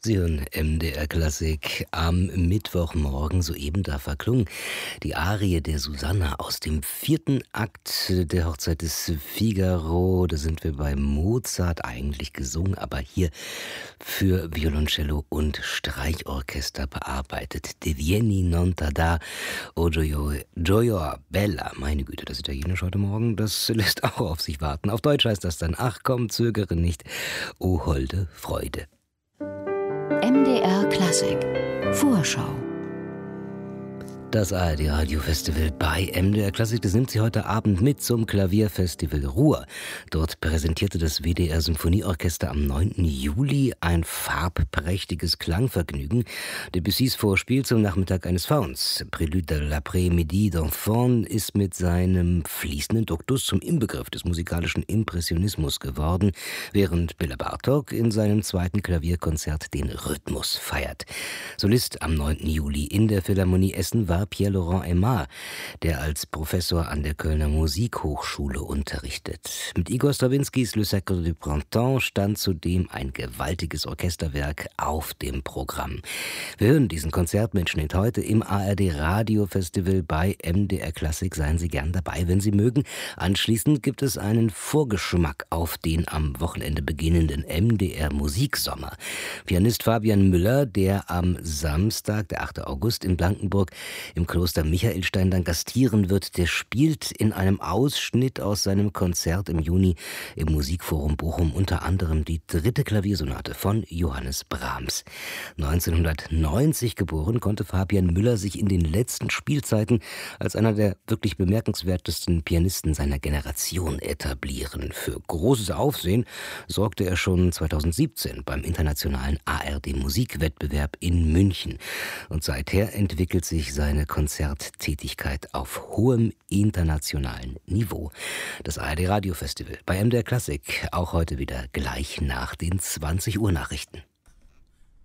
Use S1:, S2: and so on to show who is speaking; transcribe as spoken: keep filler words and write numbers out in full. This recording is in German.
S1: Sie hören M D R Klassik am Mittwochmorgen. Soeben da verklungen die Arie der Susanna aus dem vierten Akt der Hochzeit des Figaro. Da sind wir bei Mozart, eigentlich gesungen, aber hier für Violoncello und Streichorchester bearbeitet. De Vieni non tarda o gioio, gioio bella. Meine Güte, das Italienisch heute Morgen, das lässt auch auf sich warten. Auf Deutsch heißt das dann: Ach komm, zögere nicht, o holde Freude.
S2: M D R Klassik Vorschau.
S1: Das A R D Radiofestival bei M D R Klassik, das nimmt Sie heute Abend mit zum Klavierfestival Ruhr. Dort präsentierte das W D R Symphonieorchester am neunten Juli ein farbprächtiges Klangvergnügen. Debussys Vorspiel zum Nachmittag eines Fauns. Prélude de l'après-midi d'enfant ist mit seinem fließenden Duktus zum Inbegriff des musikalischen Impressionismus geworden, während Bela Bartok in seinem zweiten Klavierkonzert den Rhythmus feiert. Solist am neunten Juli in der Philharmonie Essen war Pierre-Laurent Aimard, der als Professor an der Kölner Musikhochschule unterrichtet. Mit Igor Strawinskys Le Sacre du Printemps stand zudem ein gewaltiges Orchesterwerk auf dem Programm. Wir hören diesen Konzertmitschnitt heute im A R D Radiofestival bei M D R Klassik. Seien Sie gern dabei, wenn Sie mögen. Anschließend gibt es einen Vorgeschmack auf den am Wochenende beginnenden M D R Musiksommer. Pianist Fabian Müller, der am Samstag, der achte August, in Blankenburg im Kloster Michaelstein dann gastieren wird, der spielt in einem Ausschnitt aus seinem Konzert im Juni im Musikforum Bochum unter anderem die dritte Klaviersonate von Johannes Brahms. neunzehnhundertneunzig geboren, konnte Fabian Müller sich in den letzten Spielzeiten als einer der wirklich bemerkenswertesten Pianisten seiner Generation etablieren. Für großes Aufsehen sorgte er schon zweitausendsiebzehn beim internationalen A R D Musikwettbewerb in München. Und seither entwickelt sich seine Konzerttätigkeit auf hohem internationalen Niveau. Das A R D Radiofestival bei M D R Klassik, auch heute wieder gleich nach den zwanzig Uhr Nachrichten.